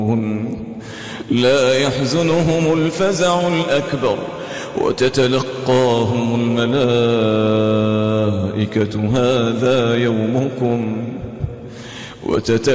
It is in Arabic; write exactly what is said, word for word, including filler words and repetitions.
لا يحزنهم الفزع الأكبر وتتلقاهم الملائكة هذا يومكم وتتلقاهم